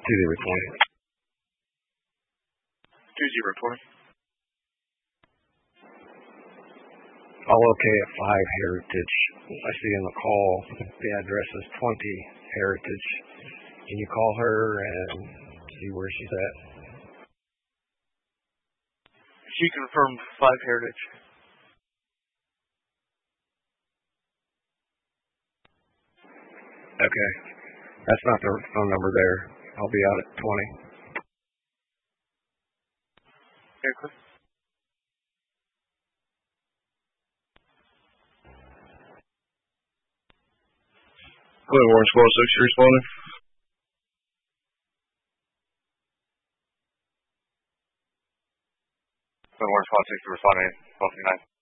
reporting. 2-0 reporting. All okay at 5 Heritage. I see in the call the address is 20 Heritage. Can you call her and see where she's at? She confirmed 5 Heritage. Okay. That's not the phone number there. I'll be out at 20. Okay, Cliff. Hello, Warren Squad 6, responding. Warren Squad 6 responding, 12-9.